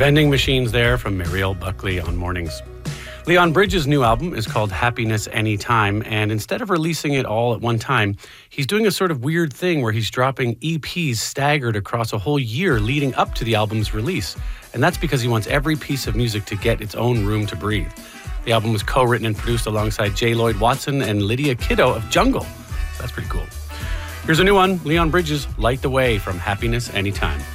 Vending machines there from Muriel Buckley on Mornings. Leon Bridges' new album is called Happiness Anytime, and instead of releasing it all at one time, he's doing a sort of weird thing where he's dropping EPs staggered across a whole year leading up to the album's release. And that's because he wants every piece of music to get its own room to breathe. The album was co-written and produced alongside J. Lloyd Watson and Lydia Kiddo of Jungle. So that's pretty cool. Here's a new one, Leon Bridges, Light the Way from Happiness Anytime.